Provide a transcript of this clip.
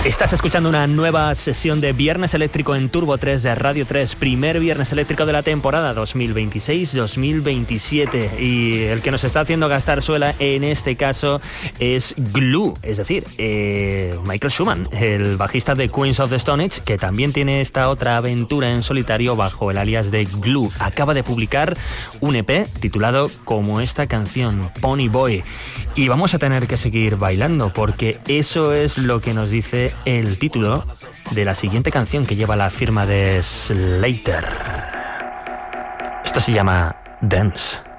Estás escuchando una nueva sesión de Viernes Eléctrico en Turbo 3 de Radio 3, primer Viernes Eléctrico de la temporada 2026-2027. Y el que nos está haciendo gastar suela en este caso es Glue, es decir, Michael Schumann, el bajista de Queens of the Stone Age, que también tiene esta otra aventura en solitario bajo el alias de Glue. Acaba de publicar un EP titulado como esta canción, Pony Boy. Y vamos a tener que seguir bailando porque eso es lo que nos dice el título de la siguiente canción que lleva la firma de Slater. Esto se llama Dance.